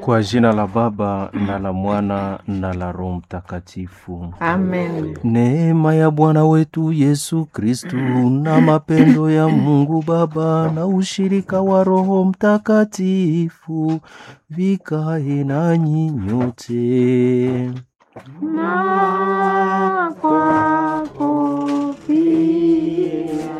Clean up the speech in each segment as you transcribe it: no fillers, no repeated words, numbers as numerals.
Kwa jina la Baba na la Mwana na la Roho Mtakatifu. Amen. Neema ya Bwana wetu Yesu Kristu na mapendo ya Mungu Baba na ushirika wa Roho Mtakatifu vikae nanyi nyote. Na kwako pia.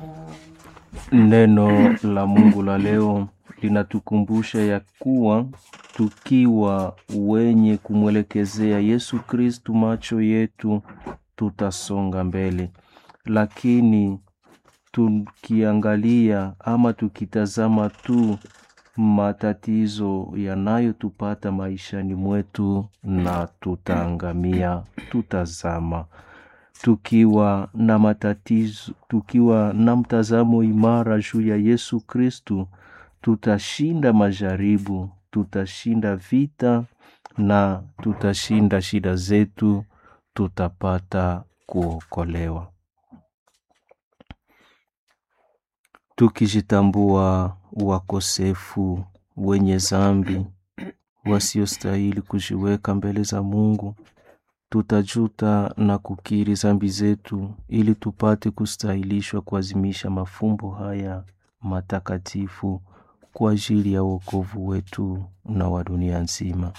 Neno la Mungu la leo linatukumbusha ya kuwa tukiwa wenye kumwelekezea Yesu Kristu macho yetu tutasonga mbele. Lakini tukiangalia ama tukitazama tu matatizo yanayotupata maishani mwetu na tutaangamia, tutazama. Tukiwa na matatizo, tukiwa na mtazamo imara juu ya Yesu Kristu, tutashinda majaribu, tutashinda vita na tutashinda shida zetu, tutapata kuokolewa. Tukijitambua wakosefu, wenye dhambi, wasiostahili kujiweka mbele za Mungu, tutajuta na kukiri dhambi zetu ili tupate kustahilishwa kuazimisha mafumbo haya matakatifu kwa ajili ya wokovu wetu na wa dunia nzima.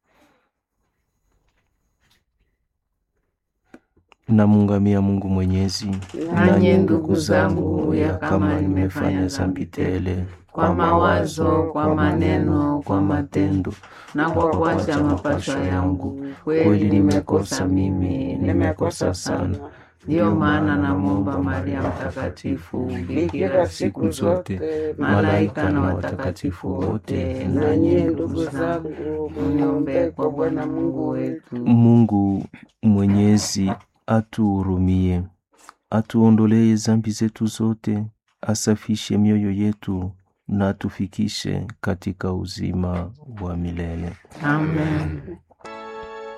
Namungamia Mungu Mwenyezi, Nanyi ndugu zangu, ya kama nimefanya dhambi tele kwa mawazo, kwa maneno, kwa matendo na kwa kuacha mapasho yangu, kweli nimekosa mimi, nimekosa sana. Ndiyo maana namwomba Maria Mtakatifu, bikira siku zote, malaika na watakatifu wote, nanyi ndugu zangu, mniombee kwa Bwana Mungu wetu. Mungu Mwenyezi atuhurumie, atuondolee dhambi zetu zote, asafishe mioyo yetu na atufikishe katika uzima wa milele. Amen.